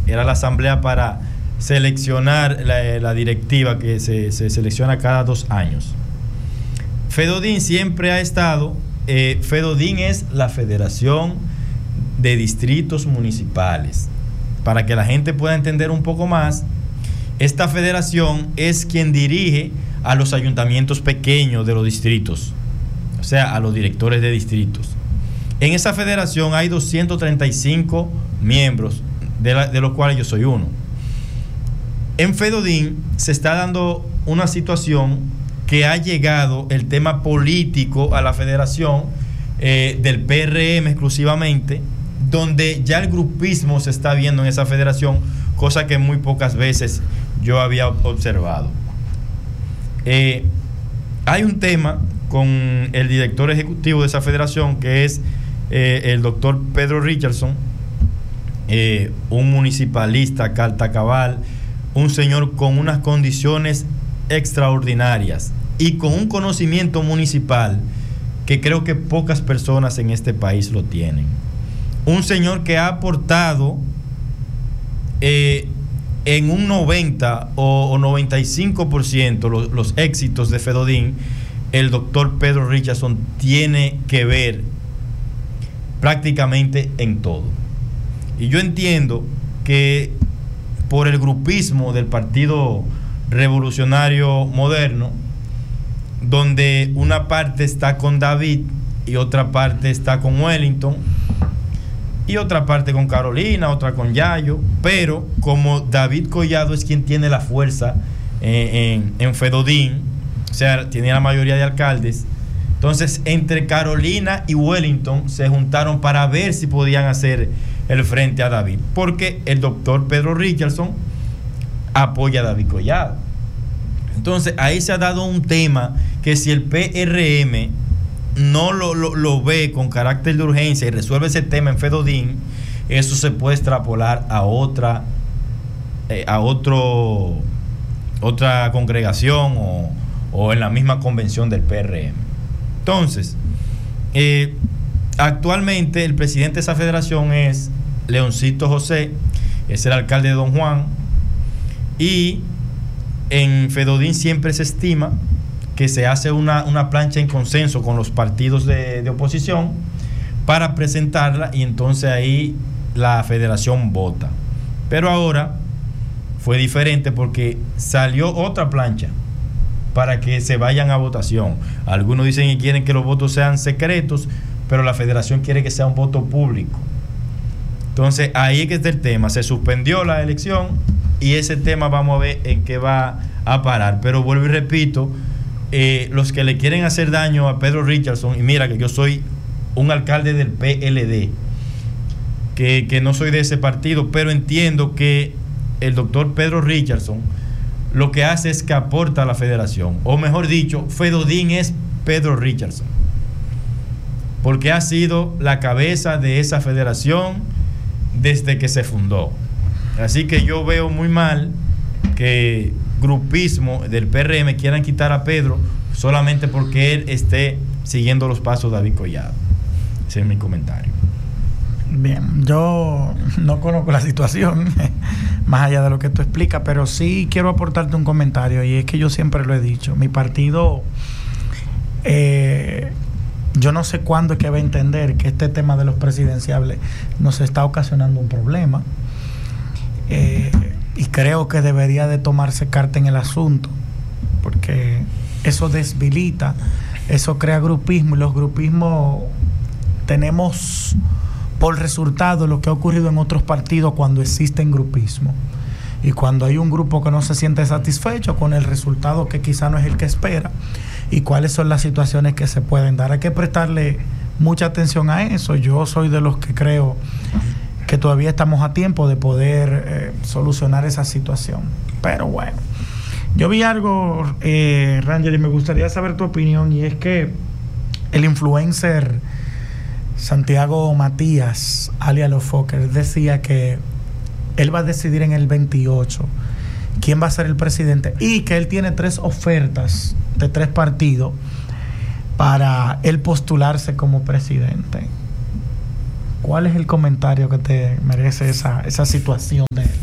era la asamblea para seleccionar la directiva que se selecciona cada 2 años. FEDODIN siempre ha estado, FEDODIN es la Federación de Distritos Municipales. Para que la gente pueda entender un poco más, esta federación es quien dirige a los ayuntamientos pequeños de los distritos, o sea, a los directores de distritos. En esa federación hay 235 miembros, de los cuales yo soy uno. En FEDODIN se está dando una situación que ha llegado el tema político a la federación, del PRM exclusivamente, donde ya el grupismo se está viendo en esa federación, cosa que muy pocas veces yo había observado. Hay un tema con el director ejecutivo de esa federación, que es el doctor Pedro Richardson, un municipalista carta cabal, un señor con unas condiciones extraordinarias y con un conocimiento municipal que creo que pocas personas en este país lo tienen. Un señor que ha aportado en un 90 o 95% los éxitos de FEDODIN. El doctor Pedro Richardson tiene que ver prácticamente en todo. Y yo entiendo que por el grupismo del Partido Revolucionario Moderno, donde una parte está con David y otra parte está con Wellington, y otra parte con Carolina, otra con Yayo, pero como David Collado es quien tiene la fuerza en FEDODIN, o sea, tiene la mayoría de alcaldes, entonces entre Carolina y Wellington se juntaron para ver si podían hacer el frente a David, porque el doctor Pedro Richardson apoya a David Collado. Entonces ahí se ha dado un tema que si el PRM no lo ve con carácter de urgencia y resuelve ese tema en FEDODIN, eso se puede extrapolar a otra congregación o en la misma convención del PRM. Entonces, actualmente el presidente de esa federación es Leoncito José, es el alcalde de Don Juan, y en FEDODIN siempre se estima que se hace una plancha en consenso con los partidos de oposición para presentarla, y entonces ahí la federación vota. Pero ahora fue diferente porque salió otra plancha para que se vayan a votación. Algunos dicen que quieren que los votos sean secretos, pero la federación quiere que sea un voto público. Entonces ahí es que está el tema. Se suspendió la elección y ese tema vamos a ver en qué va a parar. Pero vuelvo y repito, los que le quieren hacer daño a Pedro Richardson, y mira que yo soy un alcalde del PLD, que no soy de ese partido, pero entiendo que el doctor Pedro Richardson lo que hace es que aporta a la federación, o mejor dicho, FEDODIN es Pedro Richardson, porque ha sido la cabeza de esa federación desde que se fundó. Así que yo veo muy mal que grupismo del PRM quieran quitar a Pedro solamente porque él esté siguiendo los pasos de David Collado. Ese es mi comentario. Bien, yo no conozco la situación más allá de lo que tú explicas, pero sí quiero aportarte un comentario, y es que yo siempre lo he dicho, mi partido, yo no sé cuándo es que va a entender que este tema de los presidenciables nos está ocasionando un problema, y creo que debería de tomarse carta en el asunto, porque eso debilita, eso crea grupismo, y los grupismos tenemos por resultado lo que ha ocurrido en otros partidos cuando existen grupismo, y cuando hay un grupo que no se siente satisfecho con el resultado que quizá no es el que espera, y cuáles son las situaciones que se pueden dar. Hay que prestarle mucha atención a eso. Yo soy de los que creo que todavía estamos a tiempo de poder solucionar esa situación, pero bueno, yo vi algo, Ranger, y me gustaría saber tu opinión, y es que el influencer Santiago Matías, alias Los Fokker, decía que él va a decidir en el 28 quién va a ser el presidente, y que él tiene 3 ofertas de 3 partidos para él postularse como presidente. ¿Cuál es el comentario que te merece esa situación de él?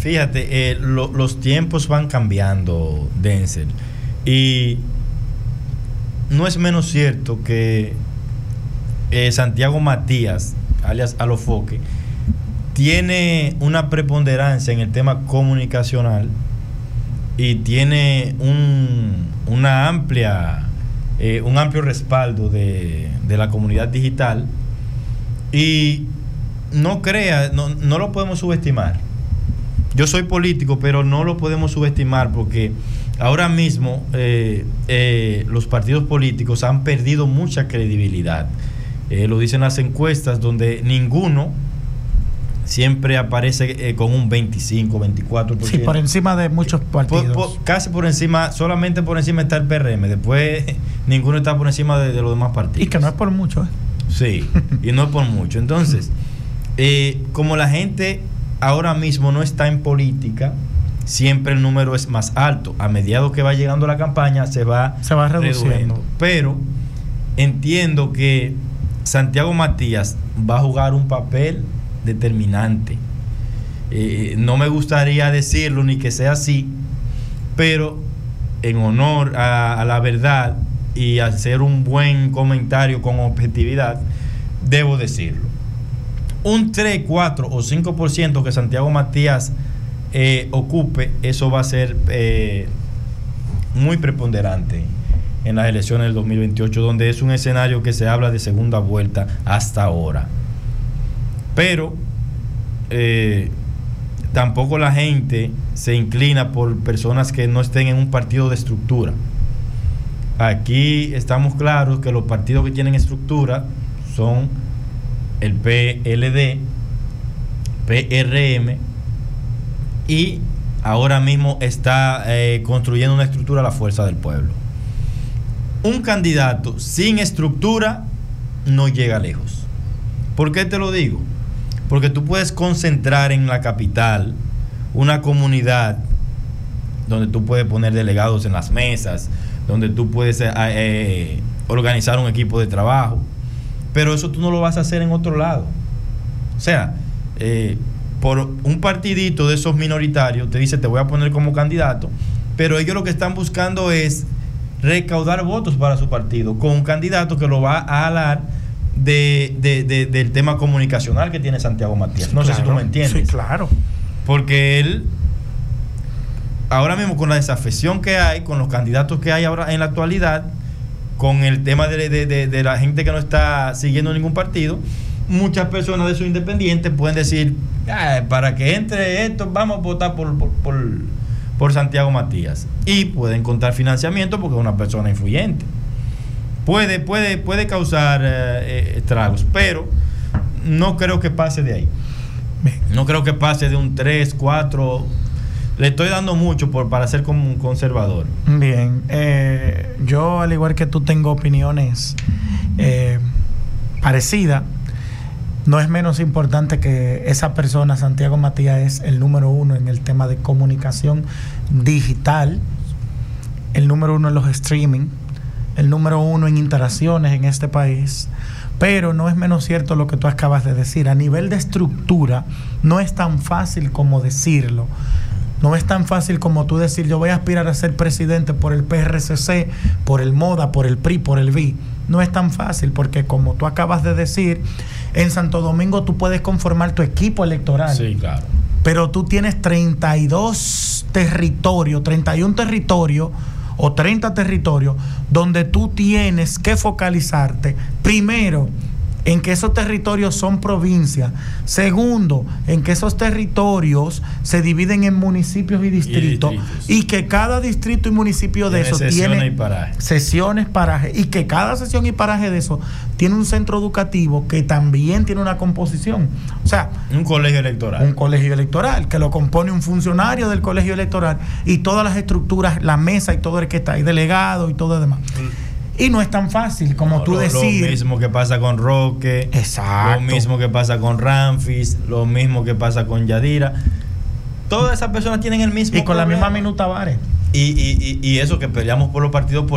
Fíjate, los tiempos van cambiando, Denzel, y no es menos cierto que Santiago Matías, alias Alofoque, tiene una preponderancia en el tema comunicacional y tiene un amplio respaldo de la comunidad digital, y no lo podemos subestimar. Yo soy político, pero no lo podemos subestimar, porque ahora mismo los partidos políticos han perdido mucha credibilidad. Lo dicen las encuestas, donde ninguno siempre aparece con un 25, 24%. Sí, por encima de muchos partidos. Casi por encima, solamente por encima está el PRM. Después ninguno está por encima de los demás partidos. Y que no es por mucho, ¿eh? Sí, y no es por mucho. Entonces, como la gente ahora mismo no está en política, siempre el número es más alto. A medida que va llegando la campaña, se va reduciendo. Pero entiendo que Santiago Matías va a jugar un papel determinante. No me gustaría decirlo ni que sea así, pero en honor a la verdad y hacer un buen comentario con objetividad, debo decirlo. Un 3, 4 o 5% que Santiago Matías ocupe, eso va a ser muy preponderante en las elecciones del 2028, donde es un escenario que se habla de segunda vuelta hasta ahora. Pero tampoco la gente se inclina por personas que no estén en un partido de estructura. Aquí estamos claros que los partidos que tienen estructura son el PLD, PRM, y ahora mismo está construyendo una estructura la Fuerza del Pueblo. Un candidato sin estructura no llega lejos. ¿Por qué te lo digo? Porque tú puedes concentrar en la capital una comunidad donde tú puedes poner delegados en las mesas, donde tú puedes organizar un equipo de trabajo, pero eso tú no lo vas a hacer en otro lado. O sea, por un partidito de esos minoritarios te dice te voy a poner como candidato, pero ellos lo que están buscando es recaudar votos para su partido con un candidato que lo va a alar del tema comunicacional que tiene Santiago Matías. No sé si tú me entiendes. Sí, claro. Porque él, ahora mismo, con la desafección que hay, con los candidatos que hay ahora en la actualidad, con el tema de la gente que no está siguiendo ningún partido, muchas personas de esos independientes pueden decir, para que entre esto, vamos a votar por Santiago Matías. Y puede encontrar financiamiento porque es una persona influyente. Puede causar estragos, pero no creo que pase de ahí. No creo que pase de un 3, 4. Le estoy dando mucho para ser como un conservador. Bien, yo al igual que tú tengo opiniones parecidas. No es menos importante que esa persona, Santiago Matías, es el número 1 en el tema de comunicación digital, el número 1 en los streaming, el número 1 en interacciones en este país. Pero no es menos cierto lo que tú acabas de decir. A nivel de estructura, no es tan fácil como decirlo. No es tan fácil como tú decir, yo voy a aspirar a ser presidente por el PRCC, por el MODA, por el PRI, por el BI. No es tan fácil porque, como tú acabas de decir, en Santo Domingo tú puedes conformar tu equipo electoral. Sí, claro. Pero tú tienes 32 territorios, 31 territorios o 30 territorios donde tú tienes que focalizarte, primero, en que esos territorios son provincias. Segundo, en que esos territorios se dividen en municipios y distritos. Y que cada distrito y municipio de eso tiene sesiones, parajes. Y que cada sesión y paraje de eso tiene un centro educativo que también tiene una composición. O sea, un colegio electoral. Un colegio electoral que lo compone un funcionario del colegio electoral y todas las estructuras, la mesa y todo el que está ahí, delegado y todo lo demás. Y no es tan fácil como tú decir. Lo mismo que pasa con Roque. Exacto. Lo mismo que pasa con Ramfis. Lo mismo que pasa con Yadira. Todas esas personas tienen el mismo y con problema. La misma Minuta Vares. Y eso que peleamos por los partidos políticos.